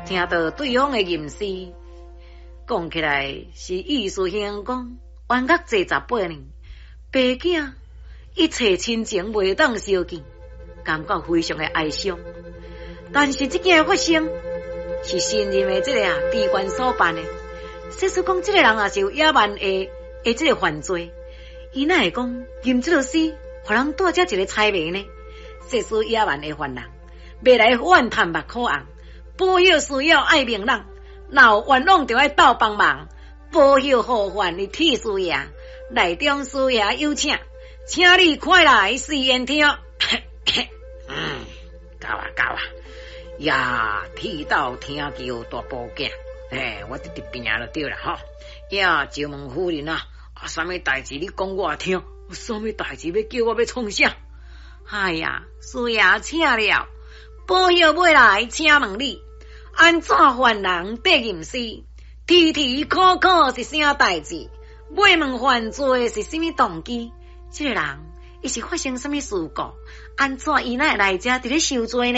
听到对方的吟诗，讲起来是意思兄讲，冤家坐18年，爸囝一切亲情袂当相见，感觉非常的哀伤。但是这件发生是新任的这个地官所办的，说说讲这个人也是有野蛮的这个犯罪，伊哪会讲吟这个诗，互人带这一个猜谜呢？说说野蛮的犯人，未来怨叹目可红，报晓需要爱明人，若有冤枉就要斗帮忙，报晓好犯的替师爷，内中师爷有请，请你快来试言听。够啊！呀，剃刀听叫大宝镜，我伫伫边就对了哈。呀，招问夫人啊，什么代志你讲我听，什么代志要叫我要创啥？哎呀，师爷请了，报晓要来请问你，安怎犯人得吟诗？啼啼哭哭是啥代志？买问犯罪是什么动机？这个人伊是发生什么事故？安怎伊哪会来遮伫咧受罪呢？